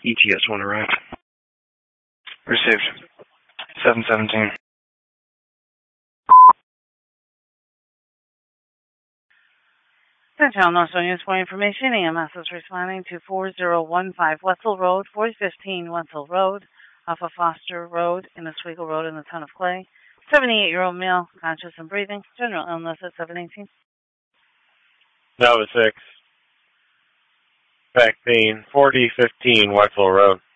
ETS 1 arrived. Received. 717. Central National News for information. EMS is responding to 4015 Wetzel Road, 4015 Wetzel Road, off of Foster Road in Oswego Road in the town of Clay. 78-year-old male, conscious and breathing. General illness at 718. Nova 6. Vaccine, 4015 Wetzel Road.